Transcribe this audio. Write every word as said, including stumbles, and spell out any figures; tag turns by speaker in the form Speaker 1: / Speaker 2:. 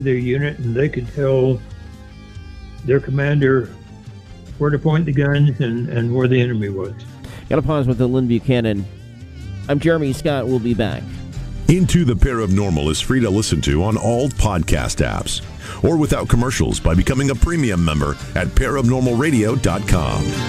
Speaker 1: their unit, and they could tell their commander where to point the guns and, and where the enemy was.
Speaker 2: Got to pause with the Lynn Buchanan. I'm Jeremy Scott. We'll be back.
Speaker 3: Into the Paranormal is free to listen to on all podcast apps or without commercials by becoming a premium member at paranormal radio dot com.